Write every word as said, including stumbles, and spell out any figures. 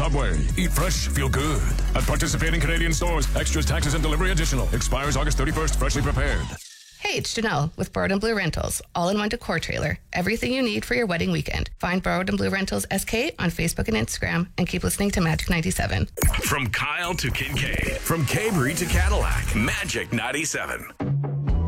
Subway. Eat fresh, feel good. At participating Canadian stores, extras, taxes, and delivery additional. Expires August thirty-first, freshly prepared. Hey, it's Janelle with Burrowed and Blue Rentals, all-in-one decor trailer. Everything you need for your wedding weekend. Find Burrowed and Blue Rentals S K on Facebook and Instagram, and keep listening to Magic ninety-seven. From Kyle to Kincaid, from Cabri to Cadillac, Magic ninety-seven.